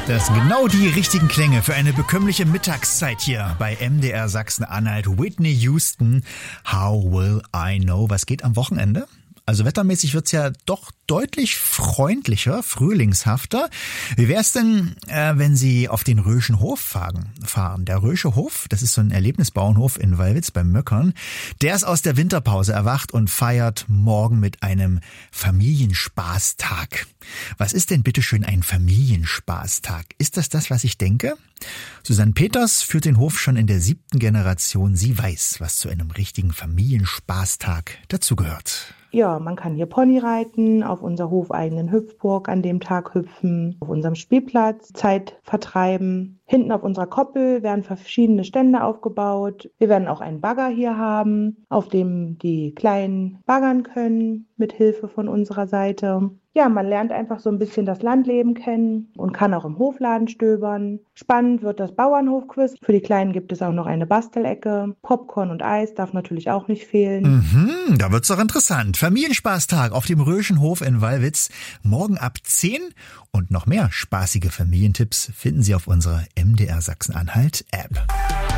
Das sind genau die richtigen Klänge für eine bekömmliche Mittagszeit hier bei MDR Sachsen-Anhalt. Whitney Houston, How Will I Know? Was geht am Wochenende? Also wettermäßig wird's ja doch deutlich freundlicher, frühlingshafter. Wie wär's denn, wenn Sie auf den Röschen Hof fahren? Der Rösche Hof, das ist so ein Erlebnisbauernhof in Wallwitz beim Möckern. Der ist aus der Winterpause erwacht und feiert morgen mit einem Familienspaßtag. Was ist denn bitteschön ein Familienspaßtag? Ist das, was ich denke? Susanne Peters führt den Hof schon in der 7. Generation. Sie weiß, was zu einem richtigen Familienspaßtag dazugehört. Ja, man kann hier Pony reiten, auf unserer hofeigenen Hüpfburg an dem Tag hüpfen, auf unserem Spielplatz Zeit vertreiben. Hinten auf unserer Koppel werden verschiedene Stände aufgebaut. Wir werden auch einen Bagger hier haben, auf dem die Kleinen baggern können, mit Hilfe von unserer Seite. Ja, man lernt einfach so ein bisschen das Landleben kennen und kann auch im Hofladen stöbern. Spannend wird das Bauernhofquiz. Für die Kleinen gibt es auch noch eine Bastelecke. Popcorn und Eis darf natürlich auch nicht fehlen. Da wird's doch interessant. Familienspaßtag auf dem Röschen Hof in Wallwitz. Morgen ab 10. Und noch mehr spaßige Familientipps finden Sie auf unserer MDR Sachsen-Anhalt App.